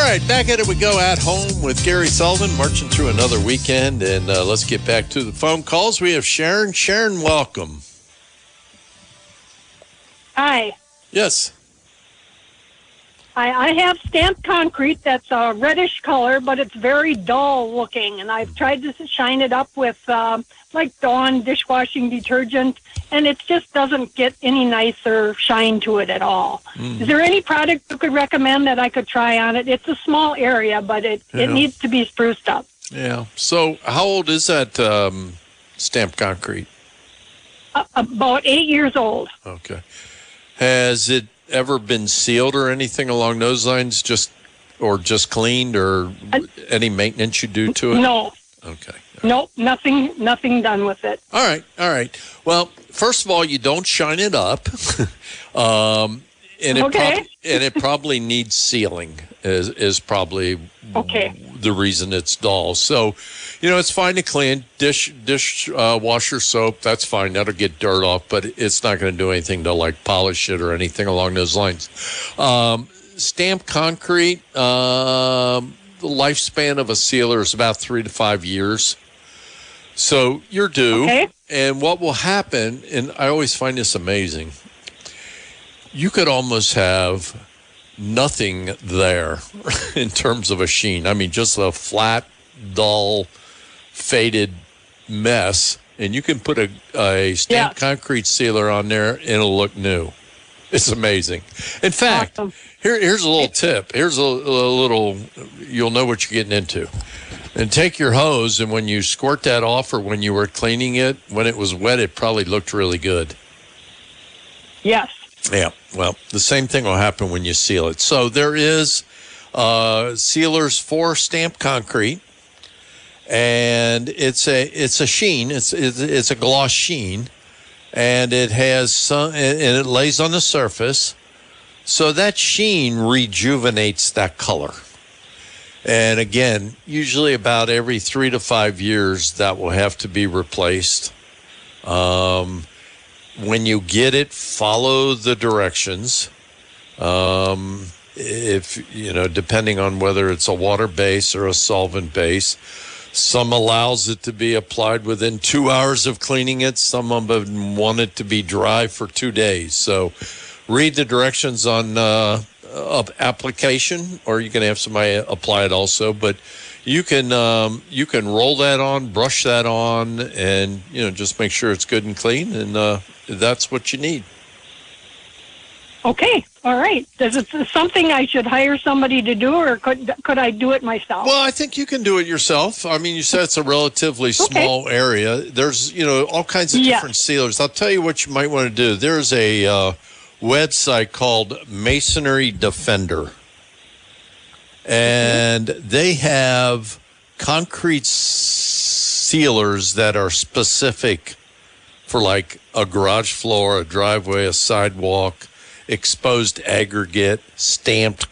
right, back at it we go at home with Gary Sullivan, marching through another weekend, and let's get back to the phone calls. We have Sharon. Sharon, welcome. Hi. Yes. I have stamped concrete that's a reddish color, but it's very dull looking, and I've tried to shine it up with like Dawn dishwashing detergent, and it just doesn't get any nicer shine to it at all. Is there any product you could recommend that I could try on it? It's a small area, but it needs to be spruced up. Yeah. So how old is that stamped concrete? About 8 years old. Okay. Has it ever been sealed or anything along those lines, just cleaned, or any maintenance you do to it? No. Okay. Nope, nothing done with it. All right. Well, first of all, you don't shine it up. And it probably needs sealing is probably the reason it's dull. So, it's fine to clean. Washer soap, that's fine. That'll get dirt off, but it's not going to do anything to like polish it or anything along those lines. Stamped concrete, the lifespan of a sealer is about 3 to 5 years. So you're due. Okay. And what will happen, and I always find this amazing, you could almost have nothing there in terms of a sheen. I mean, just a flat, dull, faded mess, and you can put a stamped concrete sealer on there, and it'll look new. It's amazing. In fact, here's a little tip. Here's a little, you'll know what you're getting into. And take your hose, and when you squirt that off or when you were cleaning it, when it was wet, it probably looked really good. Yes. Yeah, well, the same thing will happen when you seal it. So there is sealers for stamped concrete, and it's a sheen. It's a gloss sheen, and it has some, and it lays on the surface, so that sheen rejuvenates that color. And again, usually about every 3 to 5 years, that will have to be replaced. When you get it, follow the directions. Depending on whether it's a water base or a solvent base, some allows it to be applied within 2 hours of cleaning it. Some of them want it to be dry for 2 days. So read the directions on application, or you can have somebody apply it also. But you can roll that on, brush that on, and just make sure it's good and clean, and that's what you need. Okay, all right. Is it something I should hire somebody to do, or could I do it myself? Well, I think you can do it yourself. I mean, you said it's a relatively small area. There's all kinds of different sealers. I'll tell you what you might want to do. There's a website called Masonry Defender, and they have concrete sealers that are specific for like a garage floor, a driveway, a sidewalk, exposed aggregate, stamped